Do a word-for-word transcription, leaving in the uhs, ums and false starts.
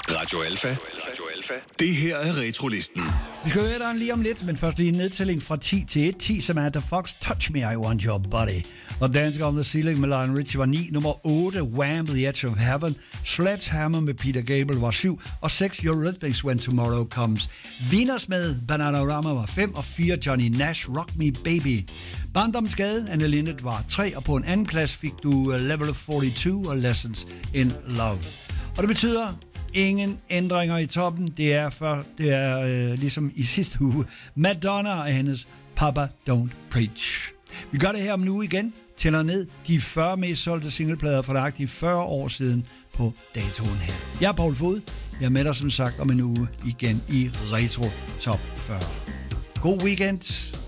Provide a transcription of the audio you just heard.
Radio Alfa. Radio Alfa. Det her er Retrolisten. Vi skal høre dig lige om lidt, men først lige en nedtælling fra ti til et. ti, som er The Fox, Touch Me, I Want Your Body. Og Dancing on the Ceiling med Lionel Richie var ni. Nummer otte, Wham! The Edge of Heaven. Sledgehammer med Peter Gabriel var syv. Og seks, Eurythmics, When Tomorrow Comes. Wieners med Bananarama var fem. Og fire, Johnny Nash, Rock Me Baby. Barndommens Gade, Anne Linnet var tre. Og på en anden plads fik du Level forty-two og Lessons in Love. Og det betyder ingen ændringer i toppen. Det er, for, det er øh, ligesom i sidste uge. Madonna og hendes Papa Don't Preach. Vi gør det her om en uge igen. Tæller ned de fyrre mest solgte singleplader for nøjagtigt fyrre år siden på datoen her. Jeg er Poul Fod. Jeg er med dig som sagt om en uge igen i Retro Top fyrre. God weekend.